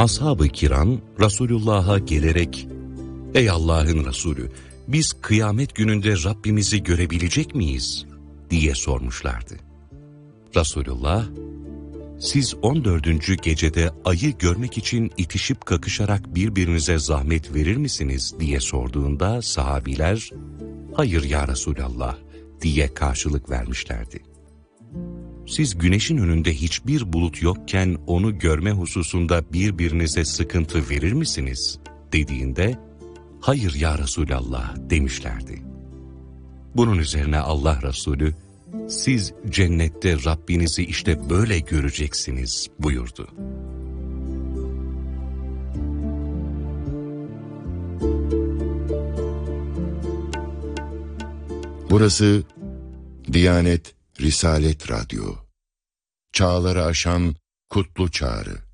Ashab-ı kiram Resulullah'a gelerek, "Ey Allah'ın Resulü, biz kıyamet gününde Rabbimizi görebilecek miyiz?" diye sormuşlardı. Resulullah, "Siz 14. gecede ayı görmek için itişip kakışarak birbirinize zahmet verir misiniz?" diye sorduğunda sahabiler, "Hayır ya Resulallah" diye karşılık vermişlerdi. "Siz güneşin önünde hiçbir bulut yokken onu görme hususunda birbirinize sıkıntı verir misiniz?" dediğinde, "Hayır ya Resulallah" demişlerdi. Bunun üzerine Allah Resulü, "Siz cennette Rabbinizi işte böyle göreceksiniz" buyurdu. Burası Diyanet Risalet Radyo. Çağları aşan kutlu çağrı.